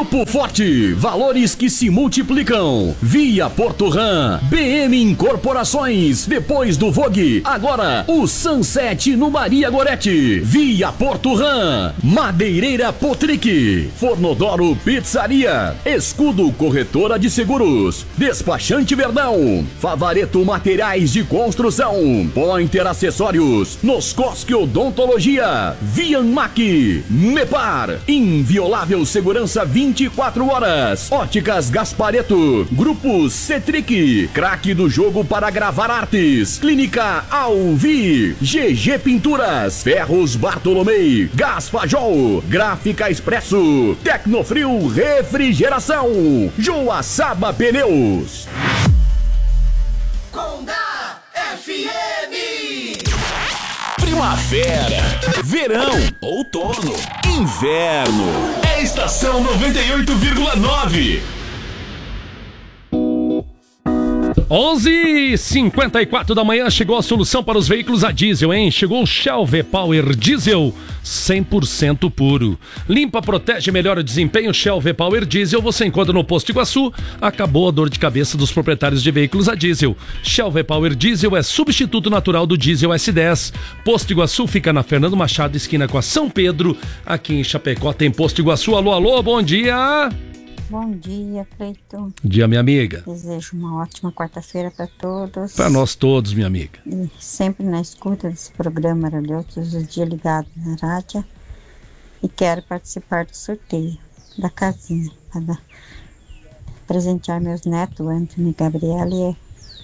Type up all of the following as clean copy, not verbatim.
Grupo Forte, valores que se multiplicam. Via Porto Ram, BM Incorporações, depois do Vogue, agora o Sunset no Maria Gorete. Via Porto Ram, Madeireira Potric, Fornodoro Pizzaria, Escudo Corretora de Seguros, Despachante Verdão, Favareto Materiais de Construção, Pointer Acessórios, Noscosque Odontologia, Vianmac, Mepar, Inviolável Segurança 24 horas, Óticas Gaspareto, Grupo Cetric, craque do jogo para gravar artes, Clínica Alvi, GG Pinturas, Ferros Bartolomei, Gás Fajol, Gráfica Expresso, Tecnofrio Refrigeração, Joaçaba Pneus. Conga FM. Primavera, verão, outono, inverno. É estação 98,9. 11h54 da manhã, chegou a solução para os veículos a diesel, hein? Chegou o Shell V-Power Diesel 100% puro. Limpa, protege, melhora o desempenho. Shell V-Power Diesel você encontra no Posto Iguaçu. Acabou a dor de cabeça dos proprietários de veículos a diesel. Shell V-Power Diesel é substituto natural do diesel S10. Posto Iguaçu fica na Fernando Machado, esquina com a São Pedro. Aqui em Chapecó tem Posto Iguaçu. Alô, alô, bom dia! Bom dia, Cleiton. Dia, minha amiga. Desejo uma ótima quarta-feira para todos. Para nós todos, minha amiga. E sempre na escuta desse programa maravilhoso, todos os dias ligado na rádio. E quero participar do sorteio da casinha para presentear meus netos, Antônio e Gabriele.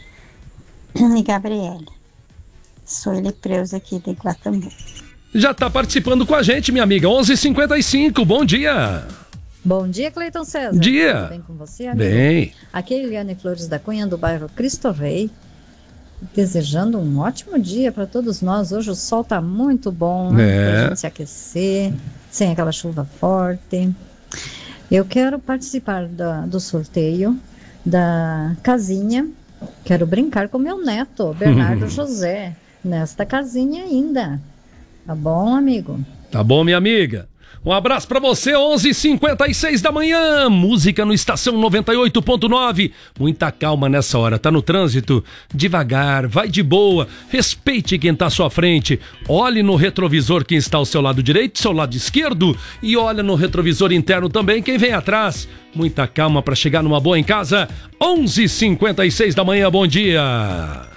Sou ele Preus aqui de Guatambu. Já está participando com a gente, minha amiga. 11h55, bom dia. Bom dia, Cleiton César. Dia. Tudo bem com você, amigo? Bem. Aqui é Eliane Flores da Cunha, do bairro Cristo Rei. Desejando um ótimo dia para todos nós. Hoje o sol está muito bom, né? Pra gente se aquecer, sem aquela chuva forte. Eu quero participar do sorteio da casinha. Quero brincar com meu neto, Bernardo José, nesta casinha ainda. Tá bom, amigo? Tá bom, minha amiga. Um abraço pra você, 11h56 da manhã, música no Estação 98.9, muita calma nessa hora, tá no trânsito? Devagar, vai de boa, respeite quem tá à sua frente, olhe no retrovisor quem está ao seu lado direito, seu lado esquerdo, e olha no retrovisor interno também quem vem atrás, muita calma pra chegar numa boa em casa, 11h56 da manhã, bom dia!